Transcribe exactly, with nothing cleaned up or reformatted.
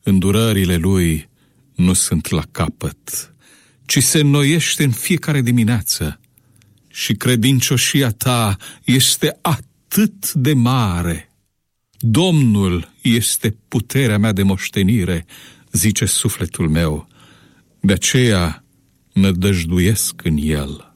Îndurările lui nu sunt la capăt, ci se înnoiește în fiecare dimineață. Și credincioșia ta este atât de mare. Domnul este puterea mea de moștenire, zice sufletul meu, de aceea nădăjduiesc în el.